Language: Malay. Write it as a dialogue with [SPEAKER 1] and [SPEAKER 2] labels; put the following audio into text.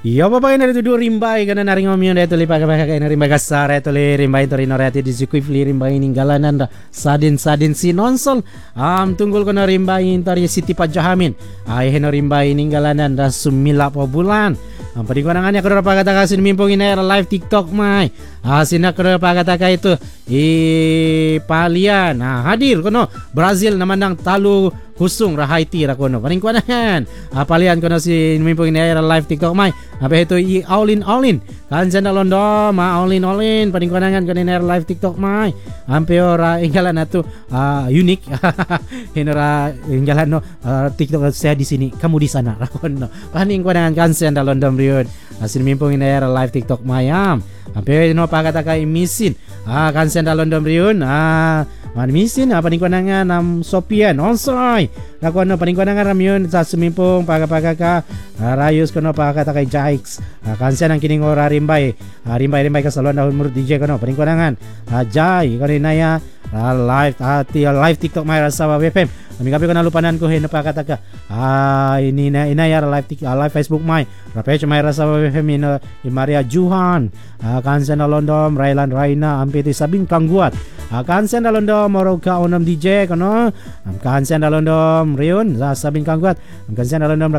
[SPEAKER 1] Yo bapak na dito rimbai kana naring omyon dito lipa ka na rimbai kasar dito rimbai to rino rati di sikuifli rimbai ninggalanan sadin si nonsol tunggul ko na rimbai tari Siti Pajahamin ay heno rimbai ninggalanan da sumila po bulan ang padikonangannya kada pagkataka sin mimpong ina live TikTok mai sina kada pagkataka itu palian hadir kono Brazil naman ng talo husung rahaiti ra kono paningkuanan palian kono si mimpong ina live TikTok mai apa itu all in kan sana londo all in paningkuanan kono ina live TikTok mai ampe ora inggalan atu unik hinora inggalan no TikTok saya di sini kamu di sana ra kono paningkuanan kan sana londo riyon asin mimpong ina live TikTok mayam ampe no pagkataka imisin kan sana londo riyon misin paningkuanangan Sopian onsay nakuan paningkuanangan ramyon sa sumimpong pagkapagka rayos kono pagkataka Jaix kansian ang kining ora rimbay ka salon dahon mur DJ kono paningkuanangan Jai kaninaya live TikTok may rasa WFM kami ko na lupanan ko hino pagkataka ini inaya live Facebook may rapech may rasa WFM ino Maria Juhan kansian na London Raylan Raina ampiti sabing kangguat kansian na London morog ka onam DJ kono kansian na London riyon sa sabing kangguat kansian na London